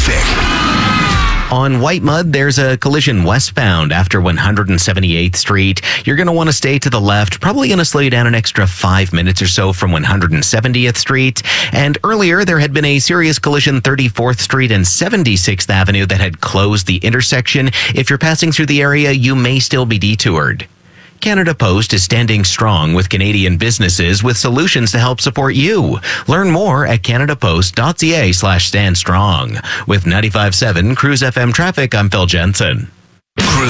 traffic. On White Mud, there's a collision westbound after 178th Street. You're going to want to stay to the left. Probably going to slow you down an extra 5 minutes or so from 170th Street. And earlier, there had been a serious collision 34th Street and 76th Avenue that had closed the intersection. If you're passing through the area, you may still be detoured. Canada Post is standing strong with Canadian businesses with solutions to help support you. Learn more at canadapost.ca/standstrong. With 95.7 Cruise FM Traffic, I'm Phil Jensen.